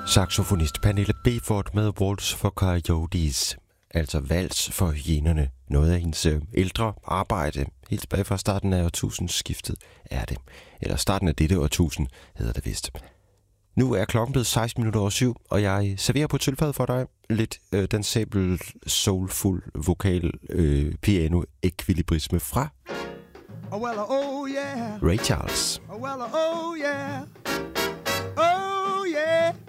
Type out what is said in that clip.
Saxofonist Pernille Befort med Waltz for Coyotes, altså vals for hyenerne. Noget af hendes ældre arbejde, helt tilbage fra starten af årtusindskiftet er det. Eller starten af dette årtusind hedder det vist. Nu er klokken blevet 16 minutter over 7, og jeg serverer på tilfældet for dig lidt dansabel, soulful, vokal, piano, ekvilibrisme fra Ray Charles. Oh, well, oh, yeah. Oh, yeah.